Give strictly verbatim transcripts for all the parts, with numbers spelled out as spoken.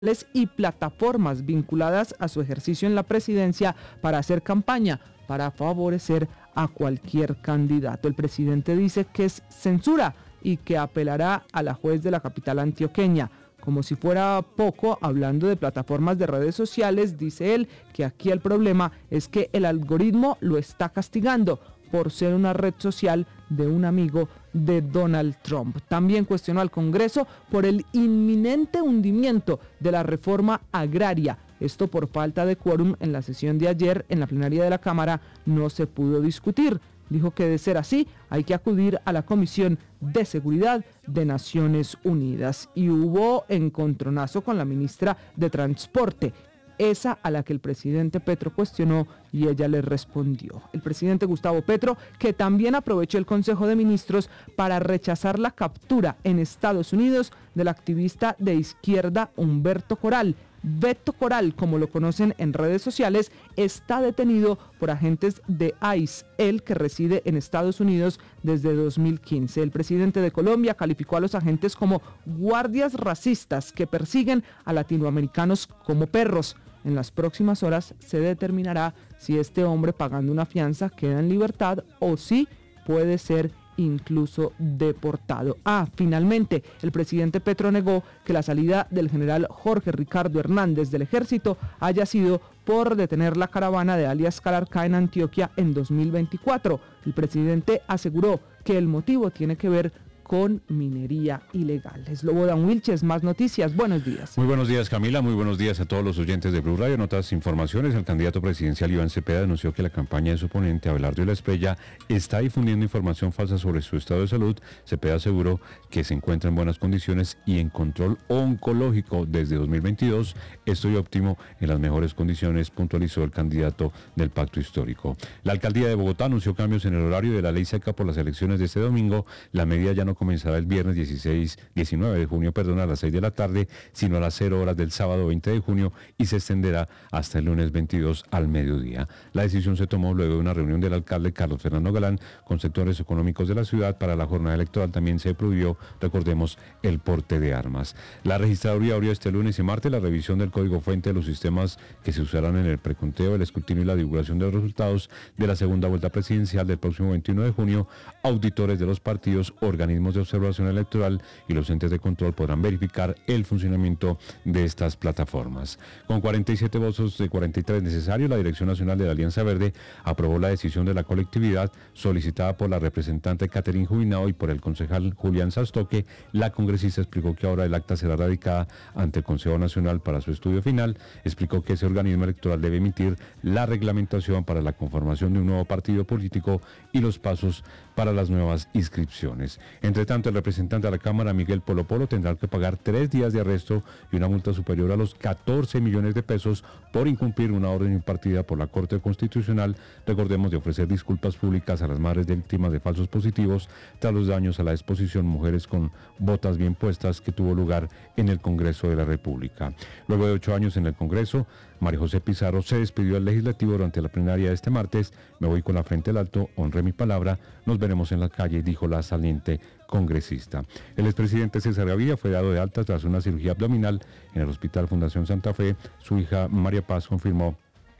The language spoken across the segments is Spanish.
y plataformas vinculadas a su ejercicio en la presidencia para hacer campaña, para favorecer a cualquier candidato. El presidente dice que es censura y que apelará a la juez de la capital antioqueña. Como si fuera poco, hablando de plataformas de redes sociales, dice él que aquí el problema es que el algoritmo lo está castigando por ser una red social de un amigo de Donald Trump. También cuestionó al Congreso por el inminente hundimiento de la reforma agraria. Esto por falta de quórum en la sesión de ayer en la plenaria de la Cámara no se pudo discutir. Dijo que de ser así hay que acudir a la Comisión de Seguridad de Naciones Unidas. Y hubo encontronazo con la ministra de Transporte, esa a la que el presidente Petro cuestionó y ella le respondió. El presidente Gustavo Petro, que también aprovechó el Consejo de Ministros para rechazar la captura en Estados Unidos del activista de izquierda Humberto Coral. Beto Coral, como lo conocen en redes sociales, está detenido por agentes de ICE, él que reside en Estados Unidos desde dos mil quince. El presidente de Colombia calificó a los agentes como guardias racistas que persiguen a latinoamericanos como perros. En las próximas horas se determinará si este hombre, pagando una fianza, queda en libertad o si puede ser incluso deportado. Ah, finalmente, el presidente Petro negó que la salida del general Jorge Ricardo Hernández del Ejército haya sido por detener la caravana de alias Calarcá en Antioquia en dos mil veinticuatro. El presidente aseguró que el motivo tiene que ver con minería ilegal. Slobodan Wilches, más noticias. Buenos días. Muy buenos días, Camila. Muy buenos días a todos los oyentes de Blue Radio. En otras informaciones, el candidato presidencial Iván Cepeda denunció que la campaña de su oponente, Abelardo de la Espriella, está difundiendo información falsa sobre su estado de salud. Cepeda aseguró que se encuentra en buenas condiciones y en control oncológico desde dos mil veintidós. Estoy óptimo, en las mejores condiciones, puntualizó el candidato del Pacto Histórico. La alcaldía de Bogotá anunció cambios en el horario de la ley seca por las elecciones de este domingo. La medida ya no comenzará el viernes dieciséis, diecinueve de junio, perdón, a las seis de la tarde, sino a las cero horas del sábado veinte de junio y se extenderá hasta el lunes veintidós al mediodía. La decisión se tomó luego de una reunión del alcalde Carlos Fernando Galán con sectores económicos de la ciudad. Para la jornada electoral también se prohibió, recordemos, el porte de armas. La registraduría abrió este lunes y martes la revisión del código fuente de los sistemas que se usarán en el preconteo, el escrutinio y la divulgación de los resultados de la segunda vuelta presidencial del próximo veintiuno de junio. Auditores de los partidos, organismos de observación electoral y los entes de control podrán verificar el funcionamiento de estas plataformas. Con cuarenta y siete votos de cuarenta y tres necesarios, la Dirección Nacional de la Alianza Verde aprobó la decisión de la colectividad solicitada por la representante Catherine Jubinao y por el concejal Julián Sastoque. La congresista explicó que ahora el acta será radicada ante el Consejo Nacional para su estudio final. Explicó que ese organismo electoral debe emitir la reglamentación para la conformación de un nuevo partido político y los pasos para las nuevas inscripciones. Entre tanto, el representante de la Cámara, Miguel Polo Polo, tendrá que pagar tres días de arresto y una multa superior a los catorce millones de pesos por incumplir una orden impartida por la Corte Constitucional, recordemos, de ofrecer disculpas públicas a las madres de víctimas de falsos positivos tras los daños a la exposición Mujeres con Botas Bien Puestas que tuvo lugar en el Congreso de la República. Luego de ocho años en el Congreso, María José Pizarro se despidió del Legislativo durante la plenaria de este martes. Me voy con la frente al alto, honré mi palabra, nos veremos en la calle, dijo la saliente congresista. El expresidente César Gaviria fue dado de alta tras una cirugía abdominal en el Hospital Fundación Santa Fe. Su hija María Paz confirmó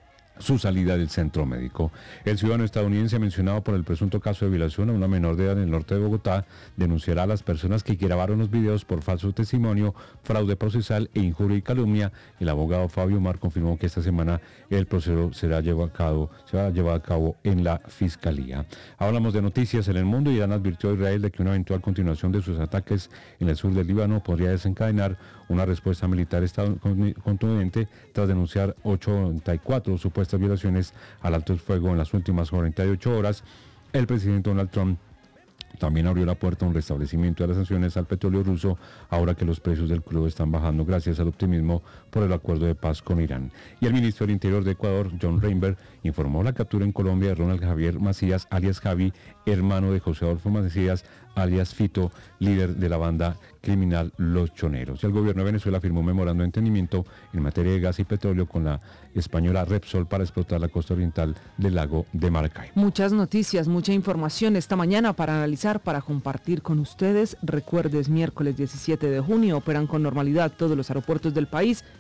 su salida del centro médico. El ciudadano estadounidense mencionado por el presunto caso de violación a una menor de edad en el norte de Bogotá denunciará a las personas que grabaron los videos por falso testimonio, fraude procesal e injuria y calumnia. El abogado Fabio Mar confirmó que esta semana el proceso será llevado a cabo, será llevado a cabo en la fiscalía. Hablamos de noticias en el mundo. Irán advirtió a Israel de que una eventual continuación de sus ataques en el sur del Líbano podría desencadenar una respuesta militar contundente tras denunciar ochenta y cuatro supuestas violaciones al alto el fuego en las últimas cuarenta y ocho horas. El presidente Donald Trump también abrió la puerta a un restablecimiento de las sanciones al petróleo ruso, ahora que los precios del crudo están bajando gracias al optimismo por el acuerdo de paz con Irán. Y el ministro del Interior de Ecuador, John Reinberg, informó la captura en Colombia de Ronald Javier Macías, alias Javi, hermano de José Adolfo Macías, alias Fito, líder de la banda criminal Los Choneros. Y el gobierno de Venezuela firmó un memorando de entendimiento en materia de gas y petróleo con la española Repsol para explotar la costa oriental del lago de Maracaibo. Muchas noticias, mucha información esta mañana para analizar, para compartir con ustedes. Recuerdes, miércoles diecisiete de junio operan con normalidad todos los aeropuertos del país